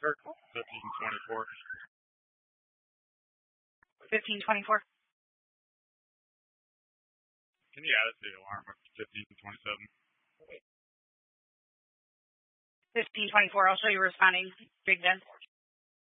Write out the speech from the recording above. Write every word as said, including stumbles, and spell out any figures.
fifteen twenty-four. fifteen twenty-four. Can you add it to the alarm of fifteen twenty-seven? fifteen twenty-four, I'll show you responding. Big Ben.